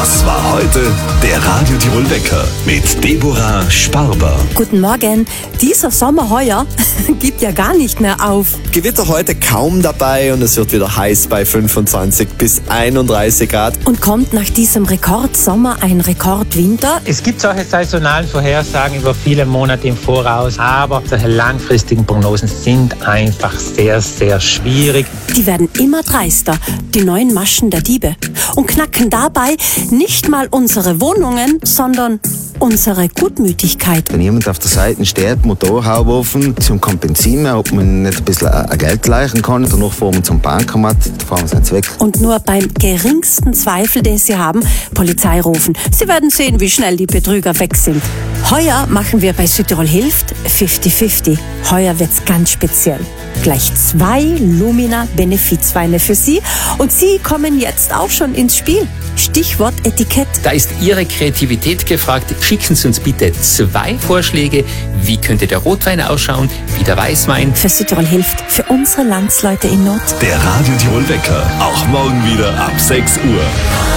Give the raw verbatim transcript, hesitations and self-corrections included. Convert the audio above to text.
Das war heute der Radio Tirol Wecker mit Deborah Sparber. Guten Morgen. Dieser Sommer heuer gibt ja gar nicht mehr auf. Gewitter heute kaum dabei und es wird wieder heiß bei fünfundzwanzig bis einunddreißig Grad. Und kommt nach diesem Rekordsommer ein Rekordwinter? Es gibt solche saisonalen Vorhersagen über viele Monate im Voraus, aber solche langfristigen Prognosen sind einfach sehr, sehr schwierig. Die werden immer dreister, die neuen Maschen der Diebe, und knacken dabei nicht mal unsere Wohnungen, sondern unsere Gutmütigkeit. Wenn jemand auf der Seite steht, Motorhaube offen, zum Kompensieren, ob man nicht ein bisschen Geld leichen kann, danach fahren wir zum Bankomat, dann fahren wir jetzt weg. Und nur beim geringsten Zweifel, den sie haben, Polizei rufen. Sie werden sehen, wie schnell die Betrüger weg sind. Heuer machen wir bei Südtirol Hilft fünfzig fünfzig. Heuer wird's ganz speziell. Gleich zwei Lumina-Benefizweine für Sie. Und Sie kommen jetzt auch schon ins Spiel. Stichwort Etikett. Da ist Ihre Kreativität gefragt. Schicken Sie uns bitte zwei Vorschläge. Wie könnte der Rotwein ausschauen? Wie der Weißwein? Für Südtirol Hilft, für unsere Landsleute in Not. Der Radio Tirol Wecker, auch morgen wieder ab sechs Uhr.